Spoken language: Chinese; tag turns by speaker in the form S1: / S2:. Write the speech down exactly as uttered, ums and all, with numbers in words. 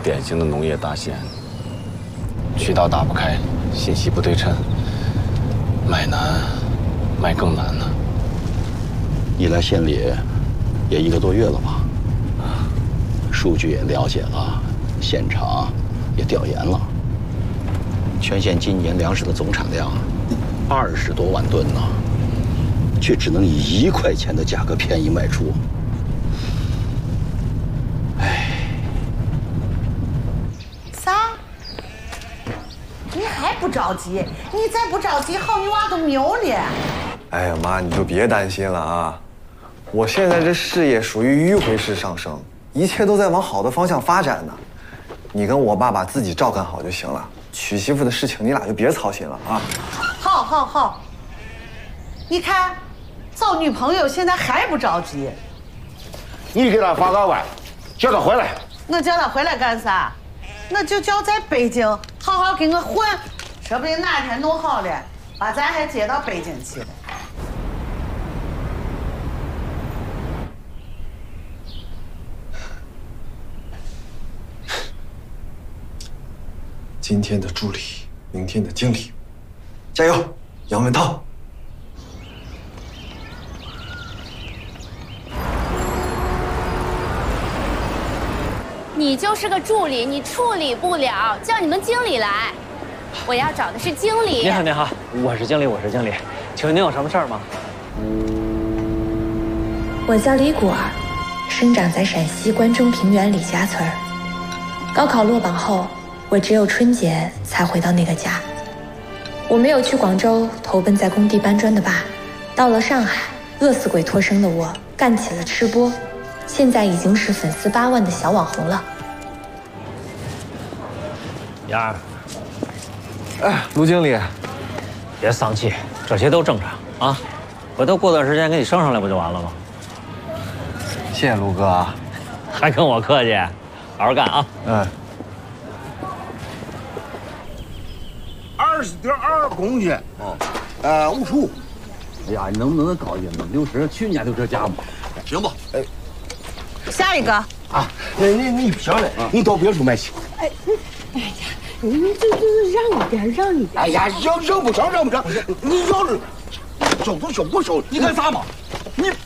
S1: 典型的农业大县，渠道打不开，信息不对称，买难，卖更难呢。
S2: 你来县里也一个多月了吧？数据也了解了，现场也调研了。全县今年粮食的总产量二十多万吨呢，却只能以一块钱的价格便宜卖出。哎，
S3: 啥？你还不着急？你再不着急，好女娃都没有了。
S4: 哎呀妈，你就别担心了啊！我现在这事业属于迂回式上升，一切都在往好的方向发展呢。你跟我爸把自己照看好就行了，娶媳妇的事情你俩就别操心了啊！
S3: 好，好，好。你看，找女朋友现在还不着急。
S5: 你给他发个外，叫他回来。
S3: 我叫他回来干啥？我就叫在北京好好跟我混，说不定哪天弄好了，把咱还接到北京去了。
S4: 今天的助理，明天的经理，加油，杨文涛！
S6: 你就是个助理，你处理不了，叫你们经理来。我要找的是经理。
S7: 您好，您好，我是经理，我是经理，请问您有什么事儿吗？
S8: 我叫李果儿，生长在陕西关中平原李家村儿。高考落榜后，我只有春节才回到那个家。我没有去广州投奔在工地搬砖的爸，到了上海，饿死鬼托生的我干起了吃播，现在已经是粉丝八万的小网红了。
S7: 燕儿，
S4: 哎，卢经理，
S7: 别丧气，这些都正常啊。回头过段时间给你升上来不就完了吗？
S4: 谢谢卢哥啊，
S7: 还跟我客气，好好干啊。
S4: 嗯。
S5: 二十点二公斤，哦，呃，五十五。
S2: 哎呀，你能不能再高一点呢？六十，去年就这价嘛。
S5: 行吧，哎，
S3: 下一个
S5: 啊，你你你不行了，你到别处买去。
S9: 哎，哎呀，你这就是让一点，让一点。
S5: 哎呀，让让不上，让不上，你要是小都小不小，
S2: 你干啥嘛？
S5: 你